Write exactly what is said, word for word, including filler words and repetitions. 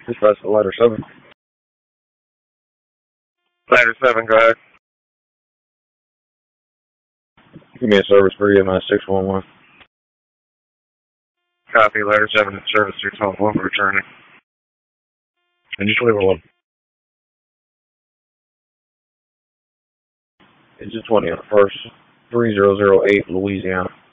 Dispatch to ladder seven. Ladder seven, go ahead. Give me a service for E M S six one one. Copy, ladder seven, service six one one, returning. And just leave it alone. It's a twenty on the first, three zero zero eight, Louisiana.